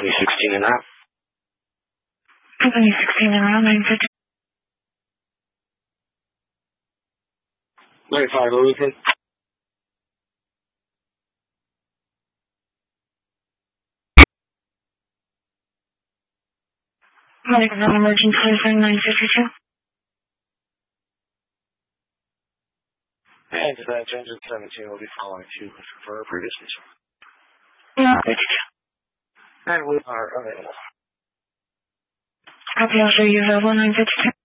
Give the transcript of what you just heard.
Company 16 and out. Company 16 and out, 950. 95 Livingston. Medical emergency is 952. And dispatch engine 17 will be following you for previously. Yeah. And we are available. Copy, I'll show you available 952.